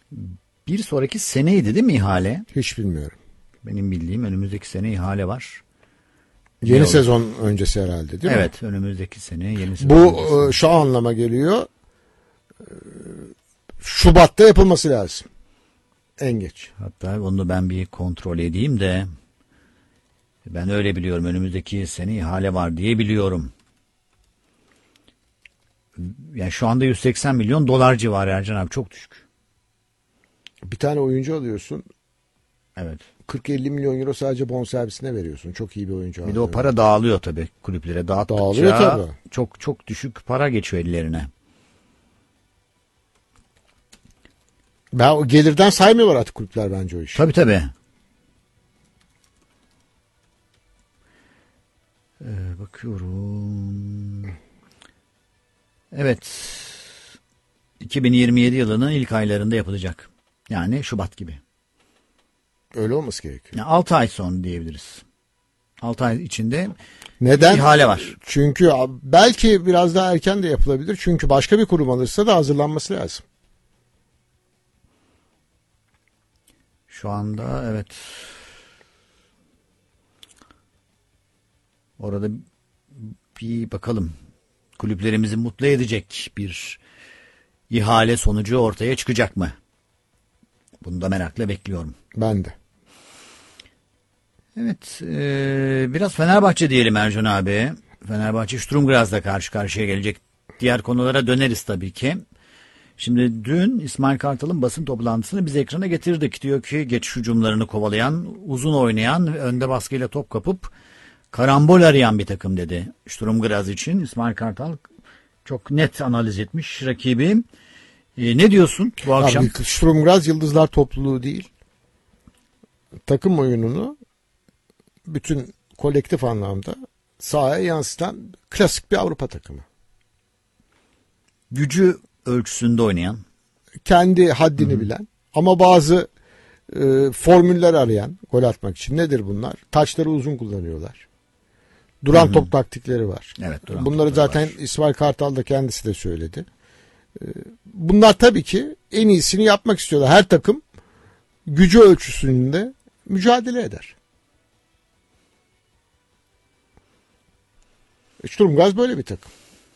Bir sonraki seneydi değil mi ihale? Hiç bilmiyorum. Benim bildiğim önümüzdeki sene ihale var. Yeni sezon öncesi herhalde değil mi? Evet, önümüzdeki sene yeni sezon Bu öncesi. şu anlama geliyor. Şubat'ta yapılması lazım. En geç. Hatta onu ben bir kontrol edeyim de, ben öyle biliyorum, önümüzdeki sene ihale var diye biliyorum. Yani şu anda 180 milyon dolar civarı Ercan abi, çok düşük. Bir tane oyuncu alıyorsun. Evet. 40-50 milyon euro sadece bonservisine veriyorsun. Çok iyi bir oyuncu. Bir de o para dağılıyor tabii kulüplere. Dağılıyor tabii. Çok çok düşük para geçiyor ellerine. Ben o gelirden saymıyorlar artık kulüpler bence o işi. Tabii tabii. Bakıyorum. Evet. 2027 yılının ilk aylarında yapılacak. Yani Şubat gibi. Öyle olması gerekiyor. Yani 6 ay sonra diyebiliriz. 6 ay içinde neden? ihale var. Çünkü belki biraz daha erken de yapılabilir. Çünkü başka bir kurum alırsa da hazırlanması lazım. Şu anda evet. Orada bir bakalım. Kulüplerimizi mutlu edecek bir ihale sonucu ortaya çıkacak mı? Bunu da merakla bekliyorum. Ben de. Evet. Biraz Fenerbahçe diyelim Ercan abi. Fenerbahçe Sturm Graz'la karşı karşıya gelecek. Diğer konulara döneriz tabii ki. Şimdi dün İsmail Kartal'ın basın toplantısını biz ekrana getirdik. Diyor ki geçiş hücumlarını kovalayan, uzun oynayan, önde baskıyla top kapıp karambol arayan bir takım dedi. Sturm Graz için İsmail Kartal çok net analiz etmiş rakibi. Ne diyorsun bu akşam? Sturm Graz yıldızlar topluluğu değil. Takım oyununu bütün kolektif anlamda sahaya yansıtan klasik bir Avrupa takımı. Gücü ölçüsünde oynayan. Kendi haddini bilen ama bazı formüller arayan gol atmak için. Nedir bunlar? Taçları uzun kullanıyorlar. Duran top taktikleri var. Evet, bunları zaten var. İsmail Kartal da kendisi de söyledi. Bunlar tabii ki en iyisini yapmak istiyorlar. Her takım gücü ölçüsünde mücadele eder. Sturm Graz böyle bir takım.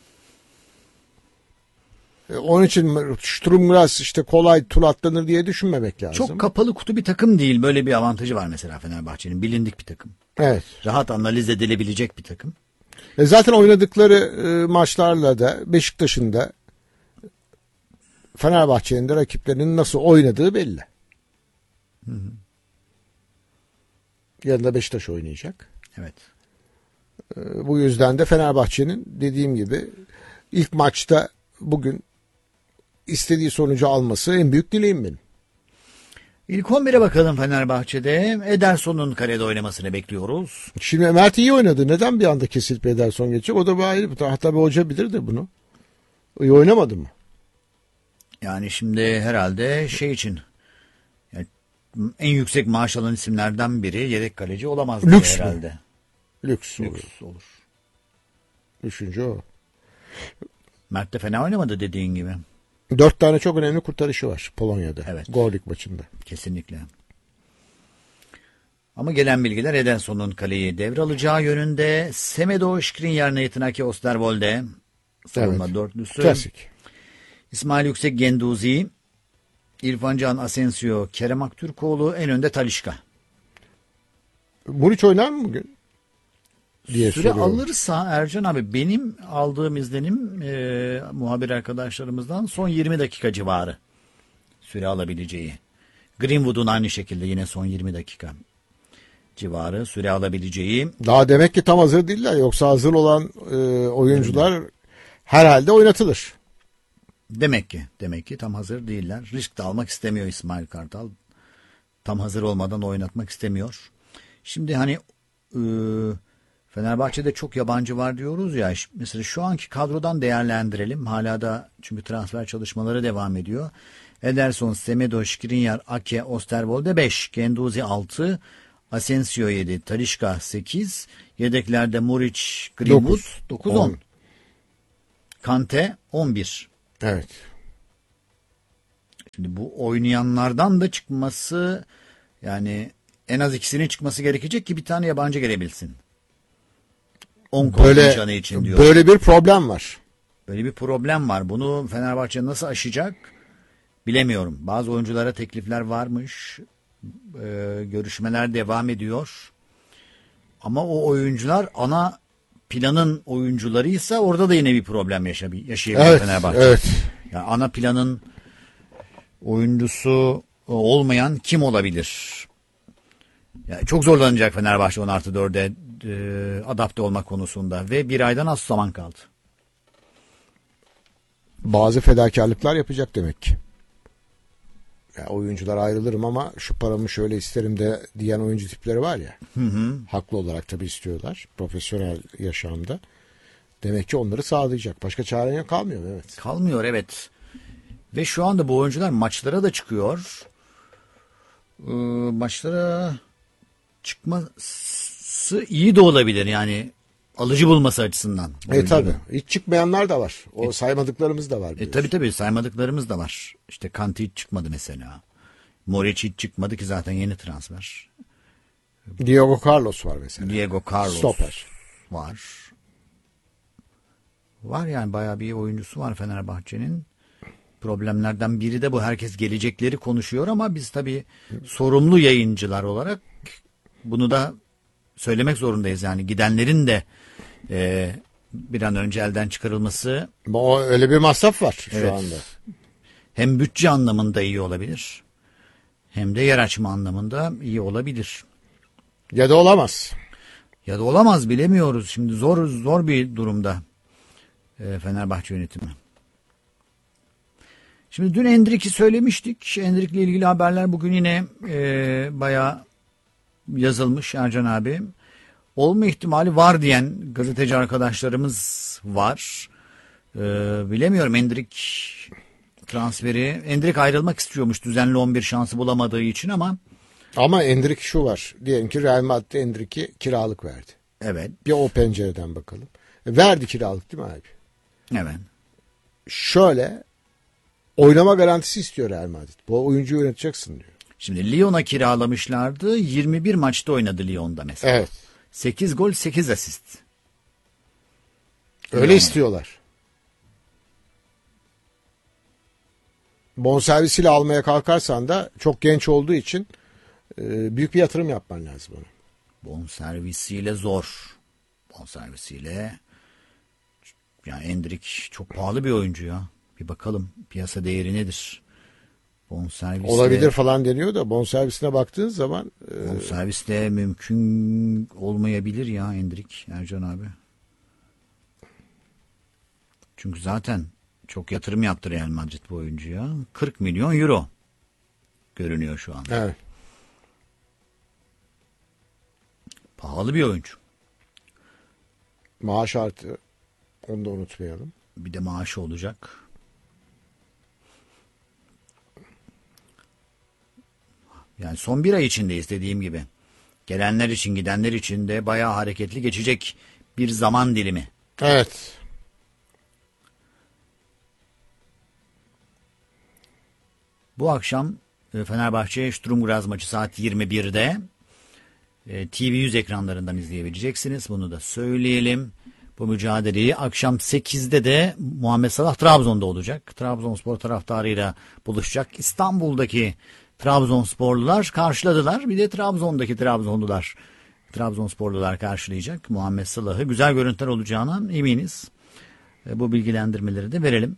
Onun için Sturm Graz işte kolay tur atlanır diye düşünmemek lazım. Çok kapalı kutu bir takım değil. Böyle bir avantajı var mesela Fenerbahçe'nin. Bilindik bir takım. Evet. Rahat analiz edilebilecek bir takım. Zaten oynadıkları maçlarla da Beşiktaş'ın da Fenerbahçe'nin de rakiplerinin nasıl oynadığı belli. Yarın da Beşiktaş oynayacak. Evet. Bu yüzden de Fenerbahçe'nin dediğim gibi ilk maçta bugün istediği sonucu alması en büyük dileğim benim. İlk 11'e bakalım Fenerbahçe'de. Ederson'un kalede oynamasını bekliyoruz. Şimdi Mert iyi oynadı. Neden bir anda kesilip Ederson geçecek? O da bir ayrı. Hatta bir hoca bilir de bunu. İyi oynamadı mı? Yani şimdi herhalde şey için, yani en yüksek maaş alan isimlerden biri yedek kaleci olamaz diye Lüks herhalde. mi? Lüks olur. Üçüncü o. Mert de fena oynamadı dediğin gibi. 4 tane çok önemli kurtarışı var Polonya'da. Evet. Gorlik maçında. Kesinlikle. Ama gelen bilgiler Ederson'un kaleyi devralacağı yönünde. Semedo, Skriniar, Naytinaki, Osterwolde. Savunma dörtlüsü. Klasik. İsmail Yüksek, Genduzi. İrfan Can, Asensio, Kerem Aktürkoğlu, en önde Talisca. Muriç oynar mı bugün? Süre soruyorum. Alırsa Ercan abi, benim aldığım izlenim muhabir arkadaşlarımızdan son 20 dakika civarı süre alabileceği. Greenwood'un aynı şekilde yine son 20 dakika civarı süre alabileceği. Daha demek ki tam hazır değiller. Yoksa hazır olan oyuncular herhalde oynatılır. Demek ki tam hazır değiller. Risk de almak istemiyor İsmail Kartal. Tam hazır olmadan oynatmak istemiyor. Şimdi hani Fenerbahçe'de çok yabancı var diyoruz ya. Mesela şu anki kadrodan değerlendirelim. Hala da çünkü transfer çalışmaları devam ediyor. Ederson, Semedo, Skriniar, Ake, Osterwolde 5, Genduzi 6, Asensio 7, Talisca 8, yedeklerde Muriç, Greenwood 9-10. Kante 11. Evet. Şimdi bu oynayanlardan da çıkması, yani en az ikisinin çıkması gerekecek ki bir tane yabancı gelebilsin. 10 kontenjanı için diyor. Böyle bir problem var. Böyle bir problem var. Bunu Fenerbahçe nasıl aşacak bilemiyorum. Bazı oyunculara teklifler varmış. Görüşmeler devam ediyor. Ama o oyuncular ana planın oyuncularıysa orada da yine bir problem yaşayabilir Evet, Fenerbahçe. evet. Yani ana planın oyuncusu olmayan kim olabilir? Yani çok zorlanacak Fenerbahçe 10+4'e adapte olmak konusunda ve bir aydan az zaman kaldı. Bazı fedakarlıklar yapacak demek ki. Ya oyuncular ayrılırım ama şu paramı şöyle isterim de diyen oyuncu tipleri var ya. Haklı olarak tabii istiyorlar. Profesyonel yaşamda. Demek ki onları sağlayacak. Başka çare kalmıyor mu? Evet. Kalmıyor, evet. Ve şu anda bu oyuncular maçlara da çıkıyor. Maçlara çıkması iyi de olabilir yani, alıcı bulması açısından. Tabii. Hiç çıkmayanlar da var. O saymadıklarımız da var. Tabii saymadıklarımız da var. İşte Kanti hiç çıkmadı mesela. Moric hiç çıkmadı ki zaten yeni transfer. Diego Carlos var mesela. Diego Carlos Stoper var. Var yani, bayağı bir oyuncusu var Fenerbahçe'nin. Problemlerden biri de bu. Herkes gelecekleri konuşuyor ama biz tabii sorumlu yayıncılar olarak bunu da söylemek zorundayız. Yani gidenlerin de bir an önce elden çıkarılması. Öyle bir masraf var şu Evet. anda. Hem bütçe anlamında iyi olabilir, hem de yer açma anlamında iyi olabilir. Ya da olamaz. Ya da olamaz, bilemiyoruz. Şimdi zor bir durumda Fenerbahçe yönetimi. Şimdi dün Endrick'i söylemiştik. Endrick'le ilgili haberler bugün yine bayağı yazılmış Ercan abi. Olma ihtimali var diyen gazeteci arkadaşlarımız var. Bilemiyorum, Endrick transferi. Endrick ayrılmak istiyormuş düzenli 11 şansı bulamadığı için ama. Ama Endrick şu var. Diyelim ki Real Madrid Endrick'i kiralık verdi. Evet. Bir o pencereden bakalım. Verdi kiralık değil mi abi? Evet. Şöyle oynama garantisi istiyor Real Madrid. Bu oyuncuyu yöneteceksin diyor. Şimdi Lyon'a kiralamışlardı. 21 maçta oynadı Lyon'da mesela. Evet. 8 gol 8 asist. Öyle Lyon'a istiyorlar. Bonservisiyle almaya kalkarsan da çok genç olduğu için büyük bir yatırım yapman lazım ona. Bonservisiyle zor. Bonservisiyle, yani Endrick çok pahalı bir oyuncu ya. Bir bakalım piyasa değeri nedir? Bonservisle, Olabilir falan deniyor da bonservisine baktığın zaman bonservisle mümkün olmayabilir ya Endrick, Ercan abi. Çünkü zaten çok yatırım yaptı Real Madrid bu oyuncuya. 40 milyon euro görünüyor şu anda. evet. Pahalı bir oyuncu. Maaş artı, onu da unutmayalım. Bir de maaşı olacak. Yani son bir ay içindeyiz dediğim gibi. Gelenler için, gidenler için de bayağı hareketli geçecek bir zaman dilimi. Evet. Bu akşam Fenerbahçe Sturm Graz maçı saat 21'de TV100 ekranlarından izleyebileceksiniz. Bunu da söyleyelim. Bu mücadeleyi akşam 8'de de Muhammed Salah Trabzon'da olacak. Trabzonspor taraftarıyla buluşacak. İstanbul'daki Trabzonsporlular karşıladılar. Bir de Trabzon'daki Trabzonsporlular karşılayacak Muhammed Salah'ı. Güzel görüntüler olacağına eminiz. Bu bilgilendirmeleri de verelim.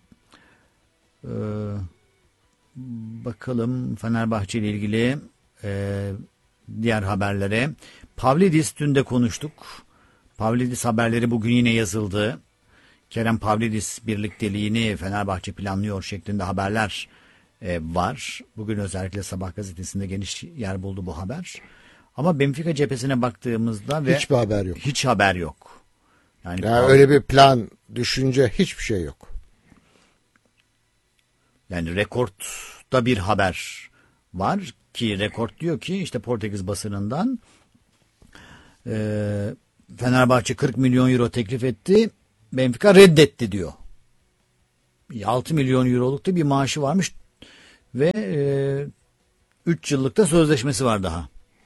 Bakalım Fenerbahçe ile ilgili diğer haberlere. Pavlidis dün de konuştuk. Pavlidis haberleri bugün yine yazıldı. Kerem Pavlidis birlikteliğini Fenerbahçe planlıyor şeklinde haberler var. Bugün özellikle Sabah gazetesinde geniş yer buldu bu haber. Ama Benfica cephesine baktığımızda Hiçbir haber yok. Hiç haber yok. Yani öyle bir plan, düşünce hiçbir şey yok. Yani Rekord'da bir haber var ki Rekord diyor ki işte Portekiz basınından Fenerbahçe 40 milyon euro teklif etti. Benfica reddetti diyor. 6 milyon euroluk da bir maaşı varmış. Ve 3 yıllıkta sözleşmesi var daha.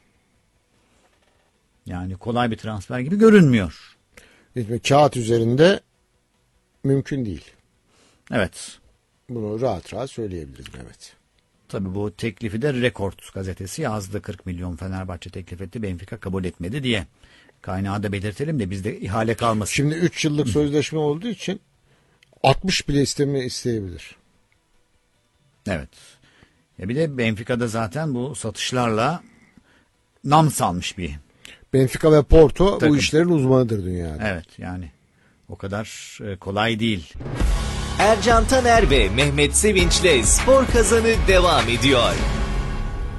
Yani kolay bir transfer gibi görünmüyor. Kağıt üzerinde mümkün değil. Evet. Bunu rahat rahat söyleyebiliriz Mehmet. Tabii bu teklifi de Rekord gazetesi yazdı. 40 milyon Fenerbahçe teklif etti. Benfica kabul etmedi diye. Kaynağı da belirtelim de bizde ihale kalmasın. Şimdi 3 yıllık sözleşme olduğu için 60 bile isteyebilir. Evet. Bir de Benfica'da zaten bu satışlarla nam salmış bir. Benfica ve Porto Takım. bu işlerin uzmanıdır dünyada. Evet yani o kadar kolay değil. Ercan Taner ve Mehmet Sevinç'le Spor Kazanı devam ediyor.